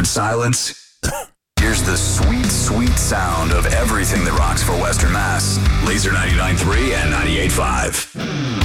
silence? Here's the sweet, sweet sound of everything that rocks for Western Mass. Laser 99.3 and 98.5.